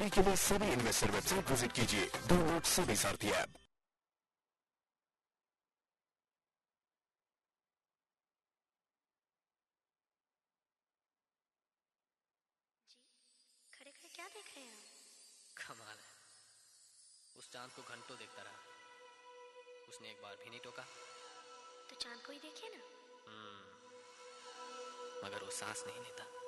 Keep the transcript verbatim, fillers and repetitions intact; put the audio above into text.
जानकारी के लिए सभी इन्वेस्टर वेबसाइट विजिट कीजिए। डाउनलोड सभी सारथी ऐप। जी खड़े खड़े क्या देख रहे हैं आप? कमाल है, उस चांद को घंटों देखता रहा, उसने एक बार भी नहीं टोका। तो चांद को ही देखिए ना। हम्म मगर वो सांस नहीं लेता।